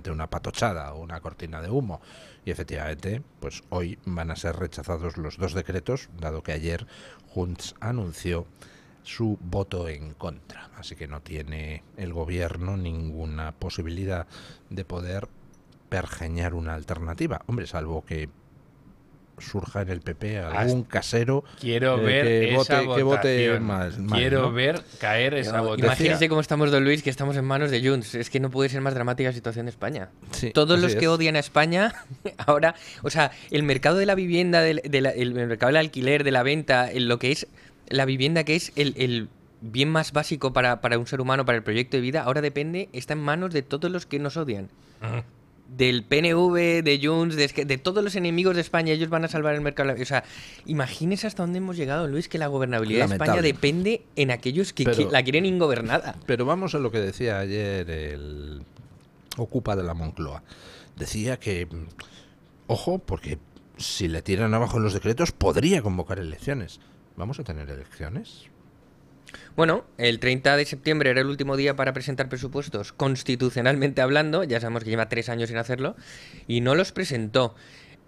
simplemente una patochada o una cortina de humo. Y efectivamente, pues hoy van a ser rechazados los 2 decretos, dado que ayer Junts anunció su voto en contra. Así que no tiene el gobierno ninguna posibilidad de poder pergeñar una alternativa. Hombre, salvo que surja en el PP algún casero quiero ver esa que vote votación. mal, Quiero ¿no? ver caer esa votación. Imagínese cómo estamos, don Luis, que estamos en manos de Junts. Es que no puede ser más dramática la situación de España. Sí, Todos así los que es. odian a España, ahora, o sea, el mercado de la vivienda, el mercado del alquiler, de la venta, en lo que es la vivienda, que es el bien más básico para un ser humano, para el proyecto de vida, ahora está en manos de todos los que nos odian. Del PNV, de Junts, de todos los enemigos de España. Ellos van a salvar el mercado. O sea, imagínese hasta dónde hemos llegado, Luis, que la gobernabilidad de España depende en aquellos que la quieren ingobernada. Pero vamos a lo que decía ayer el Ocupa de la Moncloa. Decía que, ojo, porque si le tiran abajo los decretos, podría convocar elecciones. ¿Vamos a tener elecciones? Bueno, el 30 de septiembre era el último día para presentar presupuestos, constitucionalmente hablando. Ya sabemos que lleva 3 años sin hacerlo. Y no los presentó.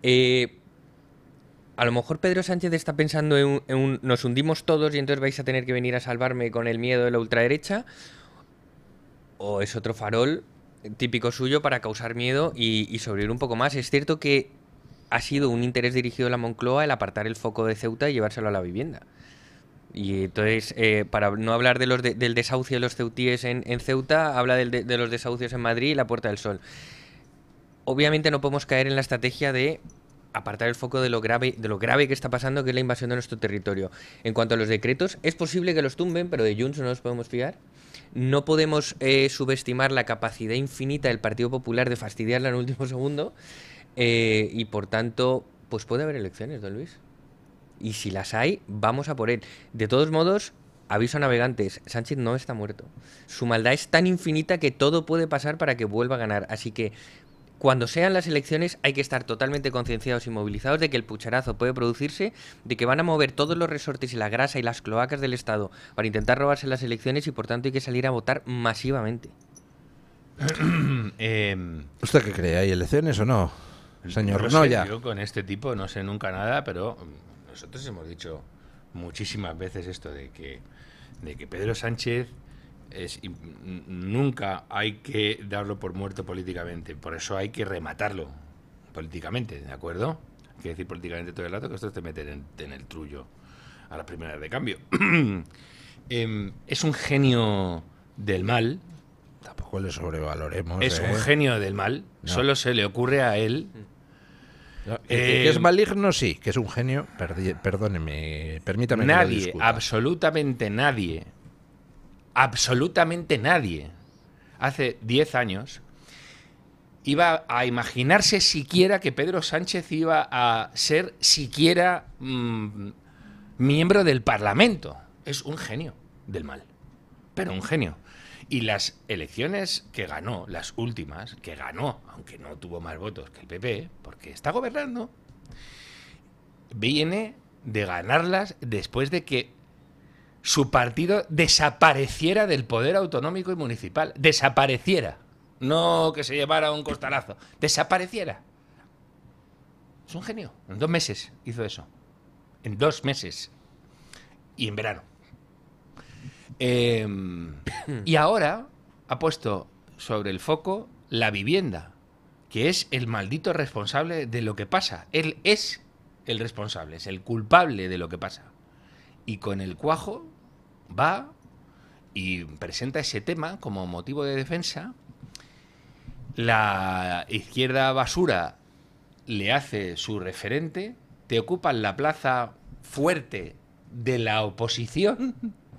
A lo mejor Pedro Sánchez está pensando en nos hundimos todos y entonces vais a tener que venir a salvarme con el miedo de la ultraderecha. O es otro farol típico suyo para causar miedo y sobrevivir un poco más. Es cierto que ha sido un interés dirigido de la Moncloa el apartar el foco de Ceuta y llevárselo a la vivienda. Y entonces, para no hablar del desahucio de los ceutíes en Ceuta, habla de los desahucios en Madrid y la Puerta del Sol. Obviamente no podemos caer en la estrategia de apartar el foco de lo grave que está pasando, que es la invasión de nuestro territorio. En cuanto a los decretos, es posible que los tumben, pero de Junts no nos podemos fiar. No podemos subestimar la capacidad infinita del Partido Popular de fastidiarla en el último segundo. Y por tanto, pues puede haber elecciones, don Luis. Y si las hay, vamos a por él. De todos modos, aviso a navegantes, Sánchez no está muerto. Su maldad es tan infinita que todo puede pasar para que vuelva a ganar. Así que, cuando sean las elecciones, hay que estar totalmente concienciados y movilizados de que el pucherazo puede producirse, de que van a mover todos los resortes y la grasa y las cloacas del Estado para intentar robarse las elecciones y por tanto hay que salir a votar masivamente. ¿Usted qué cree? ¿Hay elecciones o no? Señor no Renoya. sé, yo con este tipo no sé nunca nada, pero nosotros hemos dicho muchísimas veces esto de que Pedro Sánchez nunca hay que darlo por muerto políticamente, por eso hay que rematarlo políticamente, ¿de acuerdo? Hay que decir políticamente todo el rato que esto te mete en el trullo a las primeras de cambio. Es un genio del mal. Tampoco le sobrevaloremos. Es un genio del mal. No. Solo se le ocurre a él. No, que es maligno, sí. Que es un genio, perdóneme, permítame. Nadie, absolutamente nadie, hace 10 años iba a imaginarse siquiera que Pedro Sánchez iba a ser siquiera miembro del Parlamento. Es un genio del mal, pero un genio. Y las elecciones que ganó, las últimas, que ganó, aunque no tuvo más votos que el PP, porque está gobernando, viene de ganarlas después de que su partido desapareciera del poder autonómico y municipal. Desapareciera. No que se llevara un costalazo. Desapareciera. Es un genio. En 2 meses hizo eso. En 2 meses. Y en verano. Y ahora ha puesto sobre el foco la vivienda, que es el maldito responsable de lo que pasa. Él es el responsable, es el culpable de lo que pasa. Y con el cuajo va y presenta ese tema como motivo de defensa. La izquierda basura le hace su referente, te ocupan la plaza fuerte de la oposición.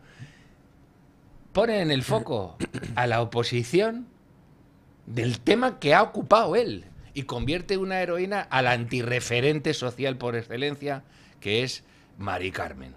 Pone en el foco a la oposición del tema que ha ocupado él y convierte una heroína al antirreferente social por excelencia, que es Mari Carmen.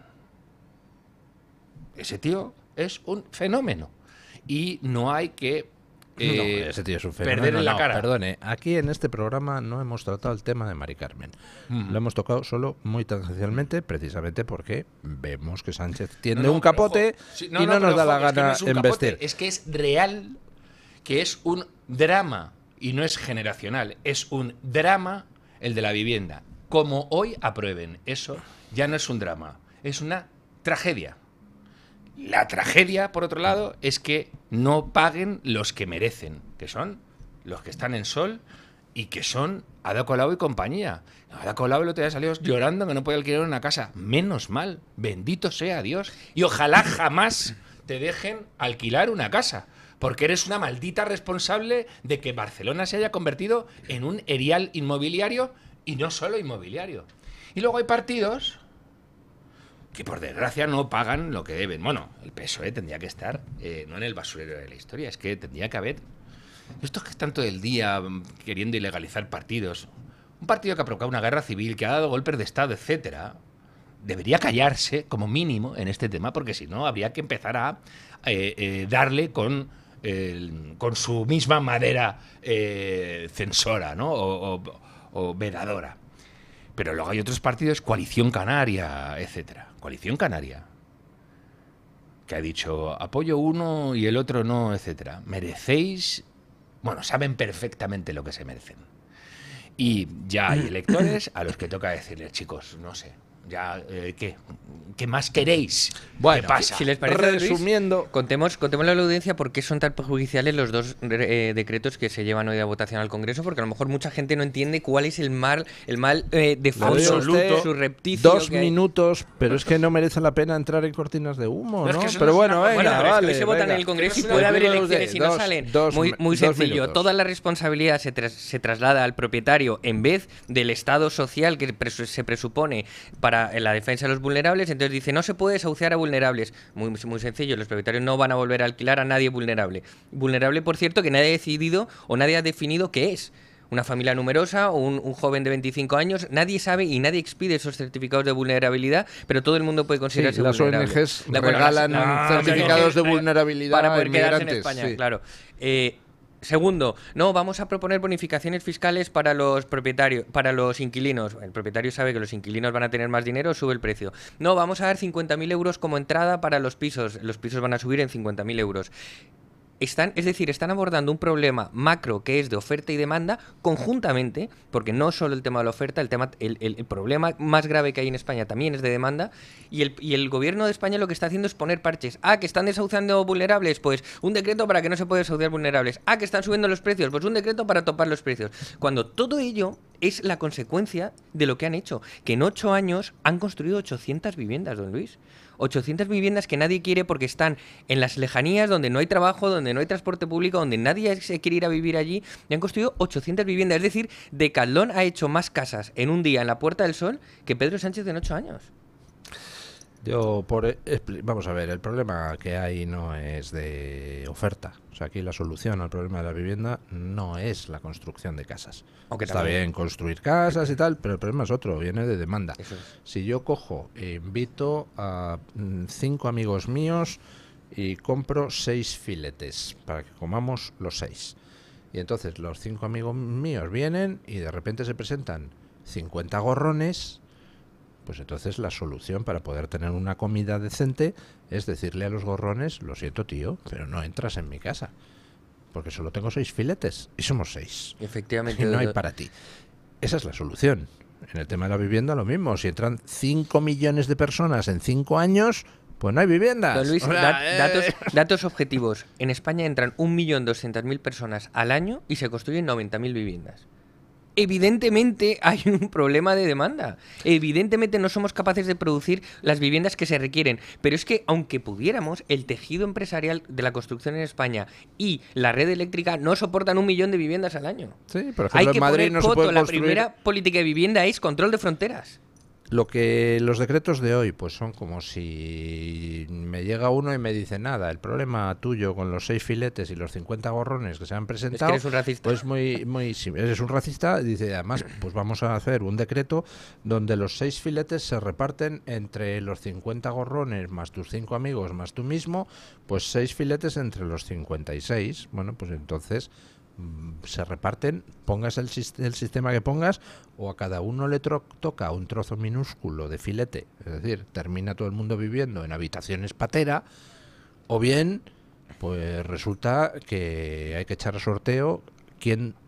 Ese tío es un fenómeno y no hay que ese tío es un fenómeno. perder en la cara. Perdone, aquí en este programa no hemos tratado el tema de Mari Carmen. Lo hemos tocado solo muy tangencialmente, precisamente porque vemos que Sánchez tiende un capote y no nos da la gana investir. Es que es real, que es un drama y no es generacional, es un drama el de la vivienda. Como hoy aprueben eso, ya no es un drama, es una tragedia. La tragedia, por otro lado, es que no paguen los que merecen, que son los que están en Sol y que son Ada Colau y compañía. Ada Colau el otro día salió llorando que no podía alquilar una casa. Menos mal, bendito sea Dios. Y ojalá jamás te dejen alquilar una casa, porque eres una maldita responsable de que Barcelona se haya convertido en un erial inmobiliario y no solo inmobiliario. Y luego hay partidos que por desgracia no pagan lo que deben. Bueno, el PSOE tendría que estar no en el basurero de la historia, es que tendría que haber... Estos que están todo el día queriendo ilegalizar partidos, un partido que ha provocado una guerra civil, que ha dado golpes de Estado, etcétera, debería callarse como mínimo en este tema, porque si no habría que empezar a darle con su misma madera censora, ¿no? O vedadora. Pero luego hay otros partidos, Coalición Canaria, etcétera. Coalición Canaria, que ha dicho apoyo uno y el otro no, etcétera. Merecéis, bueno, saben perfectamente lo que se merecen. Y ya hay electores a los que toca decirles, chicos, no sé, ya, ¿qué más queréis? Bueno, ¿qué pasa? Si les parece, resumiendo, Luis, contémosle a la audiencia por qué son tan perjudiciales los dos decretos que se llevan hoy a votación al Congreso, porque a lo mejor mucha gente no entiende cuál es el mal de fondo absoluto, surrepticio. 2 minutos, pero es que no merece la pena entrar en cortinas de humo, Pero ¿no? es que eso Pero no es bueno, una- venga, Bueno, pero es que vale, hoy se votan venga. en el Congreso y Pero puede es haber una- elecciones y no salen. Muy sencillo. minutos. Toda la responsabilidad se traslada al propietario en vez del Estado social que se presupone para la defensa de los vulnerables. Entonces dice, no se puede desahuciar a vulnerables. Muy sencillo, los propietarios no van a volver a alquilar a nadie vulnerable. Vulnerable, por cierto, que nadie ha decidido o nadie ha definido qué es. Una familia numerosa o un joven de 25 años, nadie sabe y nadie expide esos certificados de vulnerabilidad, pero todo el mundo puede Sí, considerarse las vulnerable. ONGs Bueno, regalan las certificados de ONGs vulnerabilidad para a poder quedarse en inmigrantes. España, Sí. claro. Segundo, no, vamos a proponer bonificaciones fiscales para los propietarios, para los inquilinos. El propietario sabe que los inquilinos van a tener más dinero, sube el precio. No, vamos a dar 50.000 euros como entrada para los pisos. Los pisos van a subir en 50.000 euros. Están abordando un problema macro que es de oferta y demanda conjuntamente, porque no solo el tema de la oferta, el problema más grave que hay en España también es de demanda, y el gobierno de España lo que está haciendo es poner parches. Que están desahuciando vulnerables, pues un decreto para que no se pueda desahuciar vulnerables. Que están subiendo los precios, pues un decreto para topar los precios. Cuando todo ello es la consecuencia de lo que han hecho, que en 8 años han construido 800 viviendas, don Luis. 800 viviendas que nadie quiere porque están en las lejanías, donde no hay trabajo, donde no hay transporte público, donde nadie se quiere ir a vivir allí, y han construido 800 viviendas. Es decir, Decathlon ha hecho más casas en un día en la Puerta del Sol que Pedro Sánchez en 8 años. Vamos a ver, el problema que hay no es de oferta. O sea, aquí la solución al problema de la vivienda no es la construcción de casas. Aunque Está también. bien construir casas y tal, pero el problema es otro, viene de demanda. Eso es. Si yo cojo e invito a 5 amigos míos y compro 6 filetes para que comamos los 6. Y entonces los 5 amigos míos vienen y de repente se presentan 50 gorrones. Pues entonces la solución para poder tener una comida decente es decirle a los gorrones, lo siento tío, pero no entras en mi casa, porque solo tengo 6 filetes y somos 6. Efectivamente. Y no hay para ti. Esa es la solución. En el tema de la vivienda lo mismo. Si entran 5 millones de personas en 5 años, pues no hay viviendas. Don Luis, O sea, datos objetivos. En España entran 1.200.000 personas al año y se construyen 90.000 viviendas. Evidentemente hay un problema de demanda. Evidentemente no somos capaces de producir las viviendas que se requieren. Pero es que, aunque pudiéramos, el tejido empresarial de la construcción en España y la red eléctrica no soportan 1 millón de viviendas al año. sí, por Hay ejemplo, que en Madrid poner no se coto. puede La construir. primera política de vivienda es control de fronteras. Lo que los decretos de hoy pues son como si me llega uno y me dice nada, el problema tuyo con los 6 filetes y los 50 gorrones que se han presentado, eres un racista. pues eres un racista. Dice, además, pues vamos a hacer un decreto donde los 6 filetes se reparten entre los 50 gorrones más tus 5 amigos más tú mismo, pues 6 filetes entre los 56. Bueno, pues entonces se reparten, pongas el sistema que pongas, o a cada uno le toca un trozo minúsculo de filete, es decir, termina todo el mundo viviendo en habitaciones patera, o bien pues resulta que hay que echar a sorteo quién